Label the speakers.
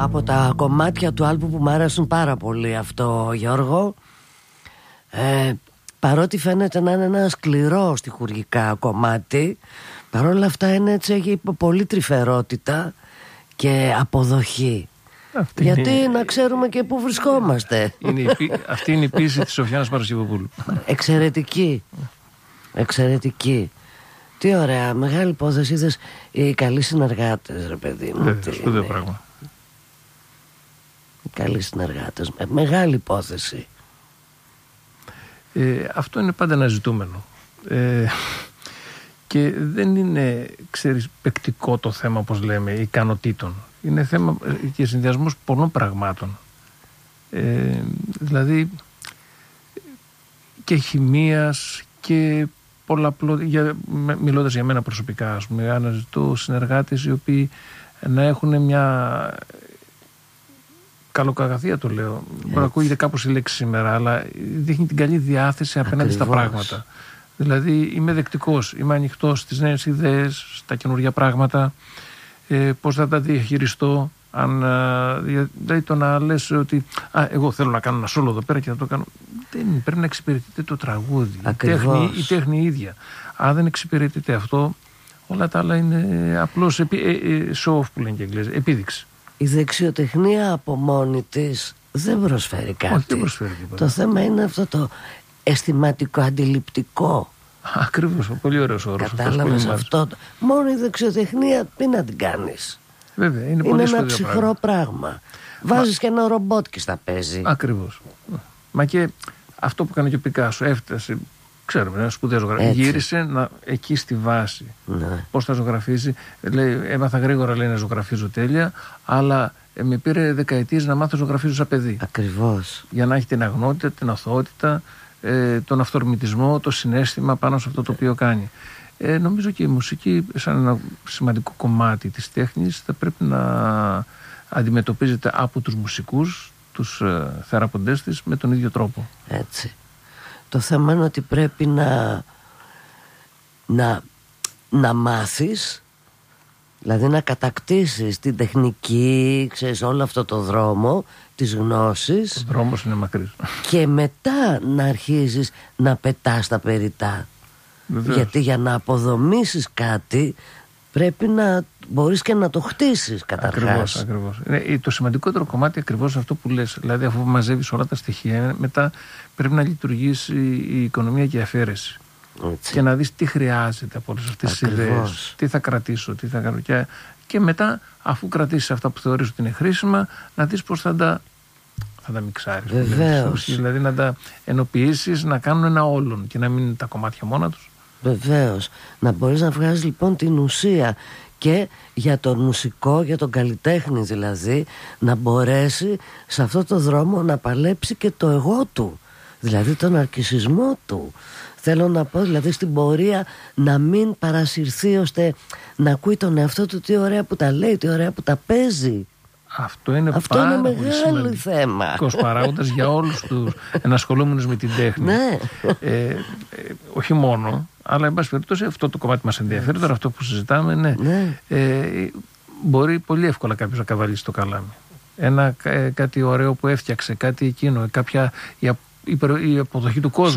Speaker 1: Από τα κομμάτια του άλμπου που μου άρεσαν πάρα πολύ αυτό, Γιώργο, παρότι φαίνεται να είναι ένα σκληρό στιχουργικά κομμάτι, παρόλα αυτά είναι έτσι, έχει πολύ τρυφερότητα και αποδοχή. Γιατί είναι... να ξέρουμε και πού βρισκόμαστε.
Speaker 2: Αυτή είναι η πίεση της Σοφιάνας Παρασκευοπούλου.
Speaker 1: Εξαιρετική. Εξαιρετική. Τι ωραία, μεγάλη υπόθεση. Είδες οι καλοί συνεργάτες, ρε παιδί μου.
Speaker 2: Σπουδαίο πράγμα.
Speaker 1: Οι καλοί συνεργάτες, μεγάλη υπόθεση.
Speaker 2: Αυτό είναι πάντα ένα ζητούμενο. Και δεν είναι, ξέρεις, παικτικό το θέμα, όπως λέμε, ικανοτήτων. Είναι θέμα και συνδυασμός πολλών πραγμάτων. Δηλαδή και χημείας και μιλώντας για μένα προσωπικά, ας πούμε, αναζητώ συνεργάτες οι οποίοι να έχουν μια καλοκαγαθία, το λέω. Μπορεί να ακούγεται κάπως η λέξη σήμερα, αλλά δείχνει την καλή διάθεση απέναντι στα πράγματα. Δηλαδή είμαι δεκτικός, είμαι ανοιχτός στις νέες ιδέες, στα καινούργια πράγματα, πώς θα τα διαχειριστώ. Δηλαδή το να λες ότι εγώ θέλω να κάνω ένα σόλο εδώ πέρα και θα το κάνω, δεν πρέπει να εξυπηρετείται το τραγούδι, η τέχνη ίδια. Αν δεν εξυπηρετείται αυτό, όλα τα άλλα είναι απλώς show off που λένε και οι Αγγλές, επίδειξη.
Speaker 1: Η δεξιοτεχνία από μόνη της δεν προσφέρει κάτι.
Speaker 2: Όχι, δεν προσφέρει τίποτα.
Speaker 1: Το θέμα είναι αυτό το αισθηματικό, αντιληπτικό.
Speaker 2: Ακριβώς, πολύ ωραίος όρος.
Speaker 1: Κατάλαβες αυτό. Μόνο η δεξιοτεχνία τι να την κάνεις.
Speaker 2: Βέβαια,
Speaker 1: είναι ένα ψυχρό πράγμα. Βάζεις και ένα ρομπότ και στα παίζει.
Speaker 2: Ακριβώς. Μα και αυτό που έκανε και ο Πικάσο, έφτασε, ξέρουμε, ένα σπουδαίο ζωγραφιστή. Γύρισε εκεί στη βάση.
Speaker 1: Ναι.
Speaker 2: Πώς θα ζωγραφίσει. Λέει, έμαθα γρήγορα, λέει, να ζωγραφίζω τέλεια, αλλά με πήρε δεκαετίες να μάθω να ζωγραφίζω σαν παιδί.
Speaker 1: Ακριβώς.
Speaker 2: Για να έχει την αγνότητα, την αθωότητα, τον αυθορμητισμό, το συναίσθημα πάνω σε αυτό το οποίο κάνει. Νομίζω και η μουσική, σαν ένα σημαντικό κομμάτι της τέχνης, θα πρέπει να αντιμετωπίζεται από τους μουσικούς, τους θεραποντές της, με τον ίδιο τρόπο.
Speaker 1: Έτσι. Το θέμα είναι ότι πρέπει να μάθεις, δηλαδή να κατακτήσεις την τεχνική, ξέρεις, όλο αυτό το δρόμο της γνώσης.
Speaker 2: Ο δρόμος είναι μακρύς.
Speaker 1: Και μετά να αρχίζεις να πετάς τα περιτά.
Speaker 2: Βεβαίως.
Speaker 1: Γιατί για να αποδομήσεις κάτι πρέπει να μπορείς και να το χτίσεις καταρχάς.
Speaker 2: Ακριβώς. Το σημαντικότερο κομμάτι ακριβώς αυτό που λες. Δηλαδή, αφού μαζεύεις όλα τα στοιχεία, μετά πρέπει να λειτουργήσει η οικονομία και η αφαίρεση.
Speaker 1: Έτσι.
Speaker 2: Και να δεις τι χρειάζεται από όλες αυτές τις ιδέες, τι θα κρατήσω, τι θα κάνω. Και μετά, αφού κρατήσεις αυτά που θεωρείς ότι είναι χρήσιμα, να δεις πώς θα τα μιξάρεις.
Speaker 1: Βεβαίως.
Speaker 2: Δηλαδή να τα ενοποιήσεις, να κάνουν ένα όλον και να μην είναι τα κομμάτια μόνα τους.
Speaker 1: Βεβαίως. Να μπορείς να βγάζεις λοιπόν την ουσία και για τον μουσικό, για τον καλλιτέχνη δηλαδή, να μπορέσει σε αυτό το δρόμο να παλέψει και το εγώ του, δηλαδή τον αρκισισμό του. Θέλω να πω δηλαδή στην πορεία να μην παρασυρθεί, ώστε να ακούει τον εαυτό του τι ωραία που τα λέει, τι ωραία που τα παίζει.
Speaker 2: Αυτό είναι
Speaker 1: μεγάλο θέμα.
Speaker 2: Παράγοντας για όλους τους ενασχολούμενους με την τέχνη.
Speaker 1: Ναι.
Speaker 2: Όχι μόνο, αλλά εν πάση περιπτώσει αυτό το κομμάτι μας ενδιαφέρει. Τώρα αυτό που συζητάμε, ναι. Μπορεί πολύ εύκολα κάποιος να καβαλήσει το καλάμι. Κάτι ωραίο που έφτιαξε, κάτι εκείνο, η αποδοχή του κόσμου.